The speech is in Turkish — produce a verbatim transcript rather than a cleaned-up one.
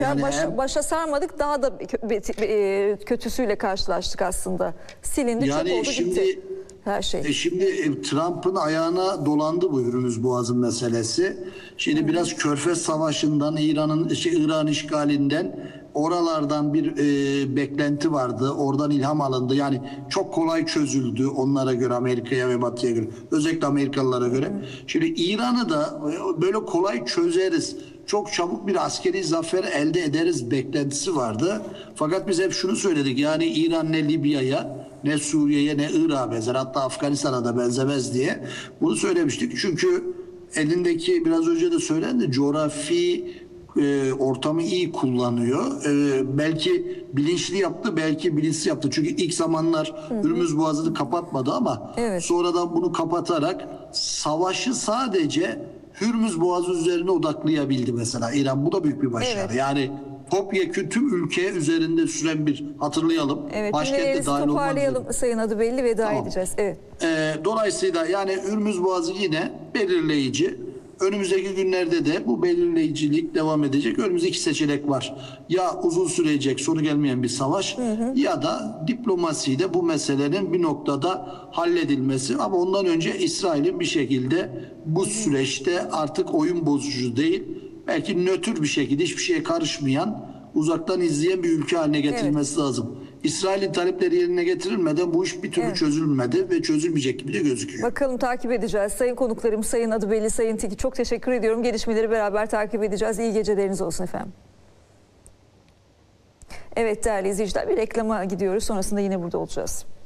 Yani başa, hem, başa sarmadık, daha da kötüsüyle karşılaştık aslında. Silindi, yani çöp oldu, şimdi, gitti her şey. E şimdi Trump'ın ayağına dolandı bu Hürmüz Boğazı meselesi. Şimdi Hı. biraz Körfez Savaşı'ndan, İran'ın şey, İran işgalinden, oralardan bir e, beklenti vardı. Oradan ilham alındı. Yani çok kolay çözüldü onlara göre, Amerika'ya ve Batı'ya göre. Özellikle Amerikalılara göre. Hı. Şimdi İran'ı da böyle kolay çözeriz, çok çabuk bir askeri zafer elde ederiz beklentisi vardı. Fakat biz hep şunu söyledik. Yani İran ne Libya'ya, ne Suriye'ye, ne Irak'a benzer, hatta Afganistan'a da benzemez diye bunu söylemiştik. Çünkü elindeki, biraz önce de söylendi, coğrafi e, ortamı iyi kullanıyor. E, belki bilinçli yaptı, belki bilinçsiz yaptı. Çünkü ilk zamanlar Hürmüz Boğazı'nı kapatmadı ama evet. sonradan bunu kapatarak savaşı sadece Hürmüz Boğazı üzerine odaklayabildi mesela İran. Bu da büyük bir başarı. Evet. Yani topyekün tüm ülke üzerinde süren bir, hatırlayalım. Evet, başkentte dahil toparlayalım olmak Sayın Adıbelli, veda tamam. edeceğiz. Evet. Ee, dolayısıyla yani Hürmüz Boğazı yine belirleyici. Önümüzdeki günlerde de bu belirleyicilik devam edecek. Önümüzde iki seçenek var. Ya uzun sürecek, sonu gelmeyen bir savaş, hı hı. ya da diplomasiyle bu meselenin bir noktada halledilmesi. Ama ondan önce İsrail'in bir şekilde bu hı hı. süreçte artık oyun bozucu değil, belki nötr bir şekilde, hiçbir şeye karışmayan, uzaktan izleyen bir ülke haline getirilmesi evet. lazım. İsrail'in talepleri yerine getirilmeden bu iş bir türlü evet. çözülmedi ve çözülmeyecek gibi de gözüküyor. Bakalım, takip edeceğiz. Sayın konuklarım, Sayın Adıbelli, Sayın Tilki, çok teşekkür ediyorum. Gelişmeleri beraber takip edeceğiz. İyi geceleriniz olsun efendim. Evet değerli izleyiciler, bir reklama gidiyoruz. Sonrasında yine burada olacağız.